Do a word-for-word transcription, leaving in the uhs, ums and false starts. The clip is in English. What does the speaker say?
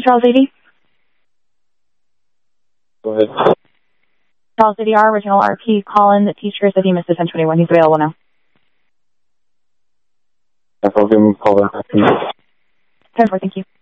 Charles eighty. Go ahead. Charles eighty R, original R P. Call in. The teacher said he missed the ten twenty-one. He's available now. I'll give him a call back. ten four, thank you.